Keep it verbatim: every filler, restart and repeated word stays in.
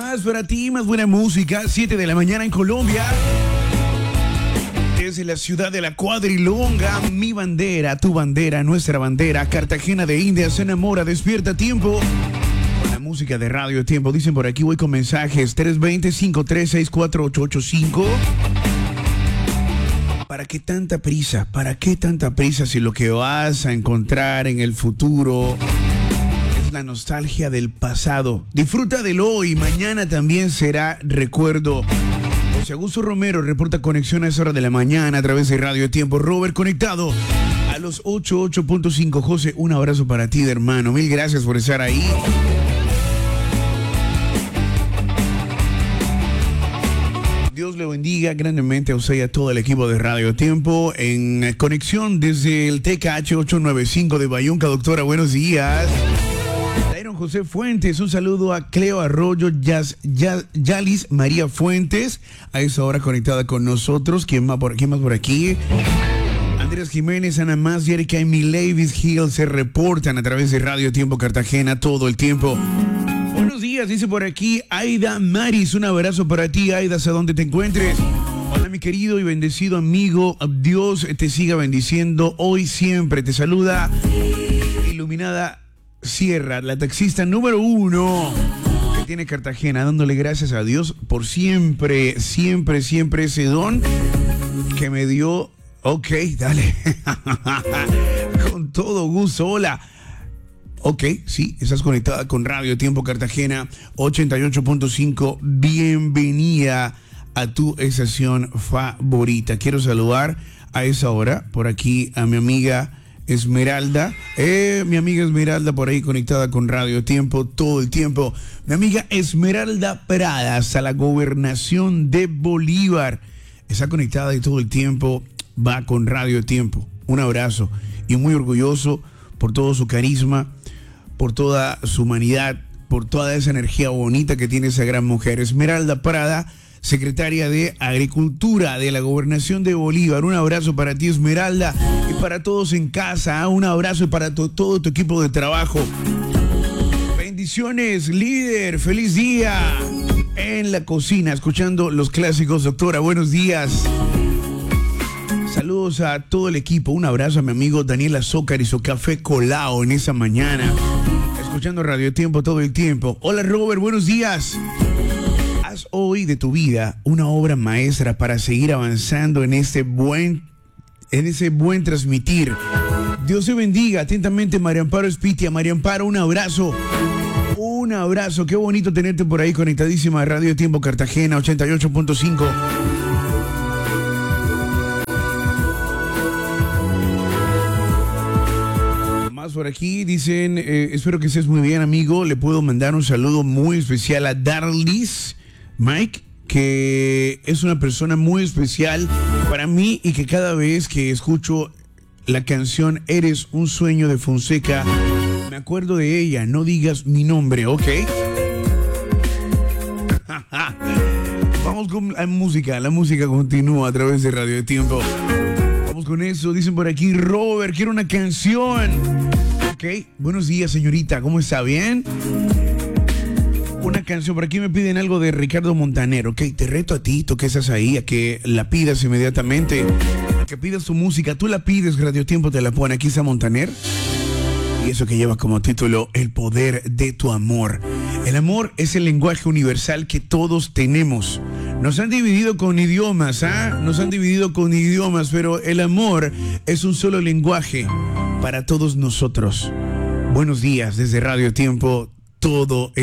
más para ti, más buena música. siete de la mañana en Colombia. Desde la ciudad de la Cuadrilonga, mi bandera, tu bandera, nuestra bandera. Cartagena de Indias se enamora, despierta tiempo. Con la música de Radio Tiempo. Dicen por aquí, voy con mensajes. tres dos cero, cinco tres seis cuatro ocho ocho cinco. ¿Para qué tanta prisa? ¿Para qué tanta prisa si lo que vas a encontrar en el futuro es la nostalgia del pasado? Disfruta del hoy, mañana también será recuerdo. José Augusto Romero reporta conexión a esa hora de la mañana a través de Radio Tiempo. Robert conectado a los ochenta y ocho punto cinco. José, un abrazo para ti, hermano. Mil gracias por estar ahí. Dios le bendiga grandemente a usted y a todo el equipo de Radio Tiempo en conexión desde el T K H ochocientos noventa y cinco de Bayunca. Doctora, buenos días. Dairon José Fuentes, un saludo a Cleo Arroyo, Yas, Yas, Yalis María Fuentes, a esa hora conectada con nosotros. ¿Quién más por, quién más por aquí? Andrés Jiménez, Ana Más, Erika y Milavis Hill se reportan a través de Radio Tiempo Cartagena todo el tiempo. Buenos días, dice por aquí Aida Maris, un abrazo para ti, Aida, a donde te encuentres. Hola, mi querido y bendecido amigo, Dios te siga bendiciendo hoy siempre. Te saluda Iluminada Sierra, la taxista número uno que tiene Cartagena, dándole gracias a Dios por siempre, siempre, siempre ese don que me dio. Ok, dale. Con todo gusto, hola. Ok, sí, estás conectada con Radio Tiempo Cartagena ochenta y ocho punto cinco. Bienvenida a tu estación favorita. Quiero saludar a esa hora por aquí a mi amiga Esmeralda. Eh, mi amiga Esmeralda por ahí conectada con Radio Tiempo todo el tiempo. Mi amiga Esmeralda Pradas a la gobernación de Bolívar. Está conectada y todo el tiempo va con Radio Tiempo. Un abrazo y muy orgulloso por todo su carisma, por toda su humanidad, por toda esa energía bonita que tiene esa gran mujer. Esmeralda Prada, secretaria de Agricultura de la Gobernación de Bolívar. Un abrazo para ti, Esmeralda, y para todos en casa. Un abrazo para to- todo tu equipo de trabajo. Bendiciones, líder. Feliz día en la cocina, escuchando los clásicos. Doctora, buenos días. Saludos a todo el equipo. Un abrazo a mi amigo Daniel Azócar y su café colao en esa mañana. Escuchando Radio Tiempo todo el tiempo. Hola, Robert, buenos días. Haz hoy de tu vida una obra maestra para seguir avanzando en este buen, en ese buen transmitir. Dios te bendiga. Atentamente, María Amparo Espitia. María Amparo, un abrazo. Un abrazo. Qué bonito tenerte por ahí conectadísima a Radio Tiempo Cartagena ochenta y ocho punto cinco. Por aquí dicen, eh, espero que estés muy bien, amigo. Le puedo mandar un saludo muy especial a Darlis Mike, que es una persona muy especial para mí y que cada vez que escucho la canción Eres un sueño de Fonseca, me acuerdo de ella. No digas mi nombre, ¿ok? Vamos con la música. La música continúa a través de Radio Tiempo. Vamos con eso. Dicen por aquí, Robert, quiero una canción. Ok, buenos días, señorita, ¿cómo está? ¿Bien? Una canción, por aquí me piden algo de Ricardo Montaner, ok, te reto a ti, tú que estás ahí, a que la pidas inmediatamente, a que pidas tu música, tú la pides, Radio Tiempo te la pone, aquí está Montaner, y eso que lleva como título, El poder de tu amor. El amor es el lenguaje universal que todos tenemos. Nos han dividido con idiomas, ¿ah? Nos han dividido con idiomas, pero el amor es un solo lenguaje para todos nosotros. Buenos días desde Radio Tiempo, todo